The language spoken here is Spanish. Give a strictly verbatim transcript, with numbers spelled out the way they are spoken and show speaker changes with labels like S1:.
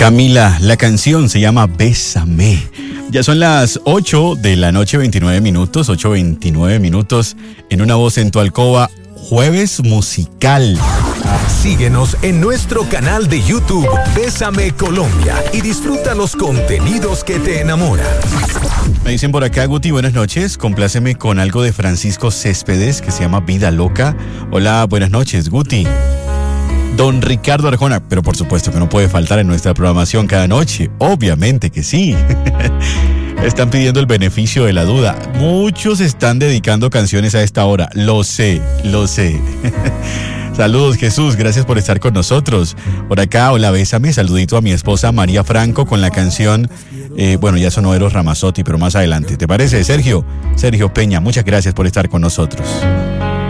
S1: Camila, la canción se llama Bésame. Ya son las ocho de la noche, veintinueve minutos, ocho veintinueve minutos, en Una Voz en tu Alcoba, jueves musical.
S2: Síguenos en nuestro canal de YouTube, Bésame Colombia, y disfruta los contenidos que te enamoran.
S1: Me dicen por acá, Guti, buenas noches, compláceme con algo de Francisco Céspedes que se llama Vida Loca. Hola, buenas noches, Guti. Don Ricardo Arjona, pero por supuesto que no puede faltar en nuestra programación cada noche, obviamente que sí. Están pidiendo el beneficio de la duda. Muchos están dedicando canciones a esta hora, lo sé, lo sé. Saludos, Jesús, gracias por estar con nosotros. Por acá, hola, bésame, saludito a mi esposa María Franco con la canción, eh, bueno, ya sonó Eros Ramazzotti, pero más adelante. ¿Te parece, Sergio? Sergio Peña, muchas gracias por estar con nosotros.